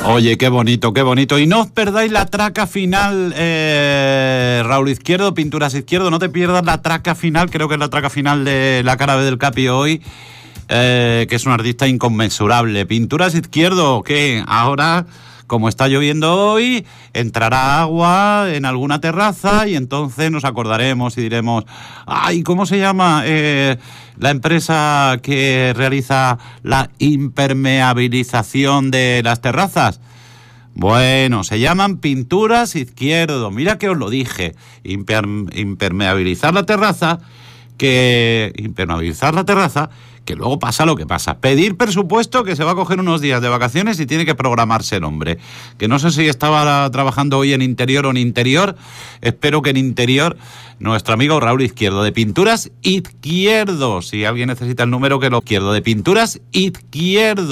Oye, qué bonito, qué bonito. Y no os perdáis la traca final, Raúl Izquierdo, Pinturas Izquierdo, no te pierdas la traca final, creo que es la traca final de La Cara B del Capi hoy, que es un artista inconmensurable. Pinturas Izquierdo, que ahora, como está lloviendo hoy, entrará agua en alguna terraza y entonces nos acordaremos y diremos, ay, ¿cómo se llama la empresa que realiza la impermeabilización de las terrazas? Bueno, se llaman Pinturas Izquierdo. Mira que os lo dije, impermeabilizar la terraza, que luego pasa lo que pasa. Pedir presupuesto, que se va a coger unos días de vacaciones y tiene que programarse el hombre. Que no sé si estaba trabajando hoy en interior o en interior. Espero que en interior. Nuestro amigo Raúl Izquierdo, de Pinturas Izquierdo. Si alguien necesita el número, que lo izquierdo, de Pinturas Izquierdo.